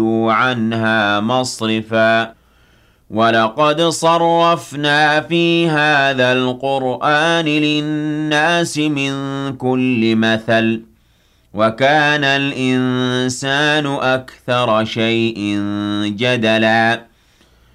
عنها مصرفا ولقد صرفنا في هذا القرآن للناس من كل مثل وكان الإنسان أكثر شيء جدلا